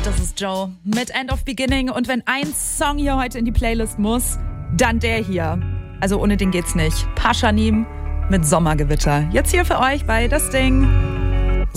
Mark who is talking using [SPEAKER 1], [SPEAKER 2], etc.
[SPEAKER 1] Das ist Joe mit End of Beginning. Und wenn ein Song hier heute in die Playlist muss, dann der hier. Also ohne den geht's nicht. Pashanim mit Sommergewitter. Jetzt hier für euch bei Das Ding.